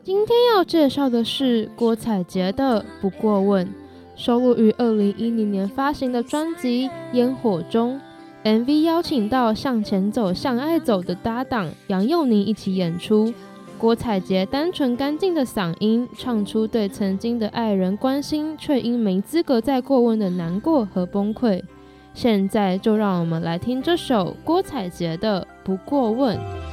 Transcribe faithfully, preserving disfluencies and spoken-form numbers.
今天要介绍的是郭采洁的《不过问》，收录于二零一零年发行的专辑《烟火中》。M V 邀请到向前走向爱走的搭档杨佑宁一起演出。郭采洁单纯干净的嗓音，唱出对曾经的爱人关心，却因没资格再过问的难过和崩溃。现在就让我们来听这首郭采洁的《不过问》。